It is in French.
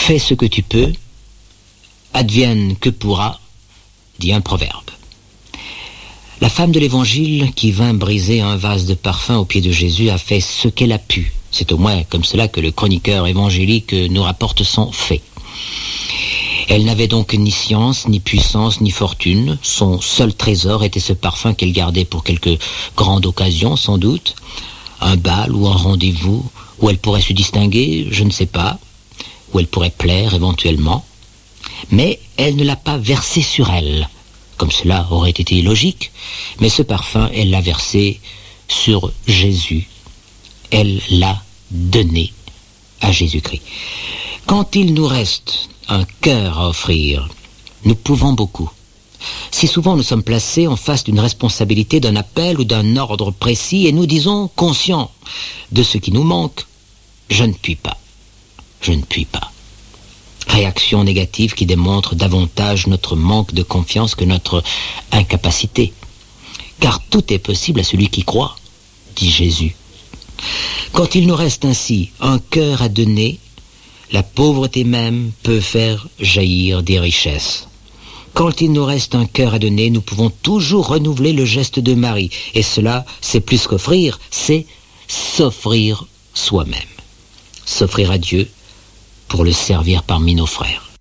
Fais ce que tu peux, advienne que pourra, dit un proverbe. La femme de l'Évangile qui vint briser un vase de parfum aux pieds de Jésus a fait ce qu'elle a pu. C'est au moins comme cela que le chroniqueur évangélique nous rapporte son fait. Elle n'avait donc ni science, ni puissance, ni fortune. Son seul trésor était ce parfum qu'elle gardait pour quelque grande occasion, sans doute. Un bal ou un rendez-vous où elle pourrait se distinguer, je ne sais pas, où elle pourrait plaire éventuellement. Mais elle ne l'a pas versé sur elle, comme cela aurait été logique. Mais ce parfum, elle l'a versé sur Jésus. Elle l'a donné à Jésus-Christ. Quand il nous reste un cœur à offrir, nous pouvons beaucoup. Si souvent nous sommes placés en face d'une responsabilité, d'un appel ou d'un ordre précis, et nous disons, conscients de ce qui nous manque, je ne puis pas. Je ne puis pas. Réaction négative qui démontre davantage notre manque de confiance que notre incapacité. Car tout est possible à celui qui croit, dit Jésus. Quand il nous reste ainsi un cœur à donner, la pauvreté même peut faire jaillir des richesses. Quand il nous reste un cœur à donner, nous pouvons toujours renouveler le geste de Marie. Et cela, c'est plus qu'offrir, c'est s'offrir soi-même. S'offrir à Dieu pour le servir parmi nos frères.